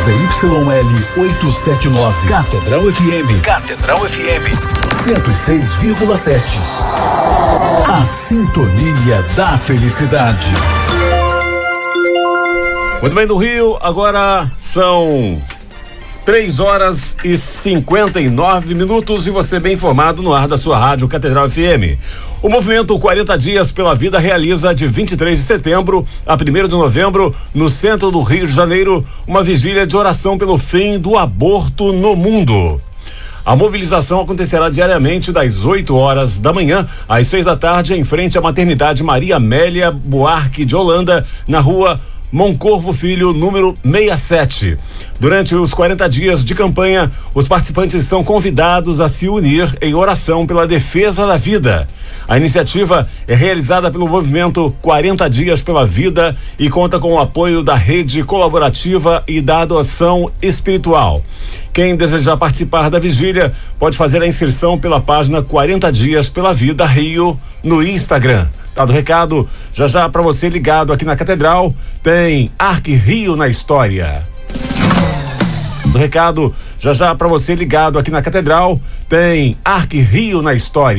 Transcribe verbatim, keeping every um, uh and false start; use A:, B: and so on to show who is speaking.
A: Z Y L oitocentos e setenta e nove, Catedral F M. Catedral F M cento e seis vírgula sete. A sintonia da felicidade.
B: Muito bem, do Rio, agora são três horas e cinquenta e nove minutos e você bem informado no ar da sua rádio Catedral F M. O movimento quarenta Dias pela Vida realiza de vinte e três de setembro a primeiro de novembro, no centro do Rio de Janeiro, uma vigília de oração pelo fim do aborto no mundo. A mobilização acontecerá diariamente das oito horas da manhã às seis da tarde em frente à maternidade Maria Amélia Buarque de Holanda, na rua Moncorvo Filho, número sessenta e sete. Durante os quarenta dias de campanha, os participantes são convidados a se unir em oração pela defesa da vida. A iniciativa é realizada pelo movimento quarenta Dias pela Vida e conta com o apoio da Rede Colaborativa e da Adoção Espiritual. Quem desejar participar da vigília pode fazer a inscrição pela página quarenta Dias pela Vida Rio no Instagram. Dado o recado, já já para você ligado aqui na Catedral, tem Arque Rio na História. Do recado, já já para você ligado aqui na Catedral, tem Arque Rio na História.